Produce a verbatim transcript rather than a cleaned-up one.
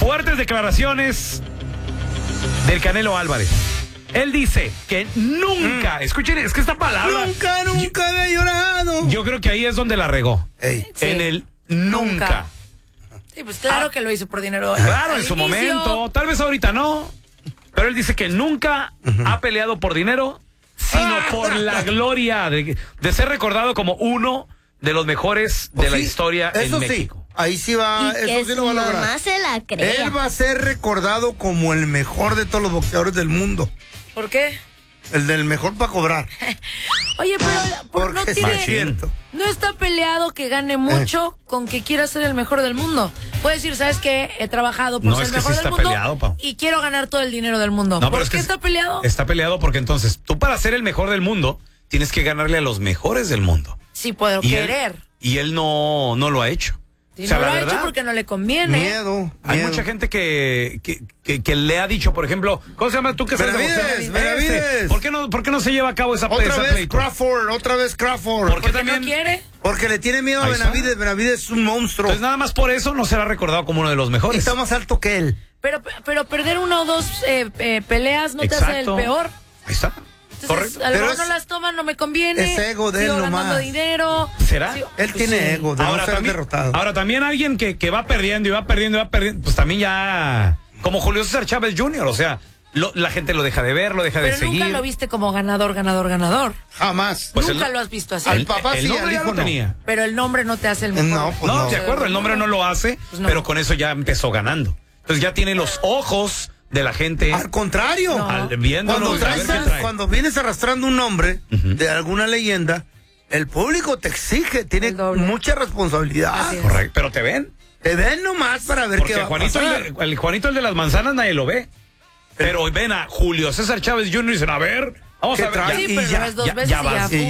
Fuertes declaraciones del Canelo Álvarez. Él dice que nunca, mm. escuchen, es que esta palabra... Nunca, nunca yo, he llorado. Yo creo que ahí es donde la regó. Ey. Sí. En el nunca. nunca. Sí, pues claro ah. que lo hizo por dinero. Claro, en su inicio. momento. Tal vez ahorita no. Pero él dice que nunca uh-huh. ha peleado por dinero, sino ah. por la gloria de, de ser recordado como uno de los mejores pues de sí, la historia eso en sí. México. Ahí sí va, y eso sí lo va a lograr. Más se la crea. Él va a ser recordado como el mejor de todos los boxeadores del mundo. ¿Por qué? El del mejor para cobrar. Oye, pero por no tiene, no está peleado que gane mucho eh. con que quiera ser el mejor del mundo. Puede decir, ¿sabes qué? He trabajado por no, ser es el mejor que sí del está mundo peleado, Pau. y quiero ganar todo el dinero del mundo. No, ¿Por es qué que está peleado? Está peleado porque entonces tú para ser el mejor del mundo tienes que ganarle a los mejores del mundo. Sí, puedo y querer. Él, y él no, no lo ha hecho. Sí, o sea, no lo ha hecho porque no le conviene. Miedo. Hay miedo. mucha gente que, que, que, que le ha dicho, por ejemplo, ¿cómo se llama tú que sabes de boxeo? Benavides. ¿Por qué no, por qué no se lleva a cabo esa Otra esa vez pleito? Crawford, otra vez Crawford. ¿Por qué ¿Porque también no quiere? Porque le tiene miedo a Ahí Benavides. está. Benavides es un monstruo. Entonces nada más por eso no será recordado como uno de los mejores. Y está más alto que él. Pero, pero perder una o dos eh, eh, peleas no Exacto. te hace el peor. Ahí está. Entonces, correcto. a lo Pero mejor es, no las toman, no me conviene. Es ego de él sigo nomás. ganando dinero. ¿Será? Sí, él pues tiene sí. ego de ahora, no ser también, derrotado. ahora también alguien que, que va perdiendo y va perdiendo y va perdiendo, pues también ya... Como Julio César Chávez junior, o sea, lo, la gente lo deja de ver, lo deja Pero de seguir. nunca lo viste como ganador, ganador, ganador. Jamás. Pues nunca el, lo has visto así. Al papá el sí, nombre al ya hijo lo no. tenía. Pero el nombre no te hace el mejor. No, pues No, no. de acuerdo, el nombre no lo hace, pues no. pero con eso ya empezó ganando. Entonces ya tiene los ojos de la gente. Al contrario. No. Al, viéndolo, Cuando, a ver traes qué a- trae. cuando vienes arrastrando un nombre Ujú. de alguna leyenda, el público te exige, tiene El doble. mucha responsabilidad. Así es. Correcto, pero te ven. Te ven nomás para ver Porque qué va Juanito, a pasar. el, de- el Juanito el de las manzanas nadie lo ve. Pero ven a Julio César Chávez junior y dicen, a ver, vamos ¿Qué a ver. trae? Ya, Sí, Y pero ya, lo ves dos ya- veces ya y ya vas. fue.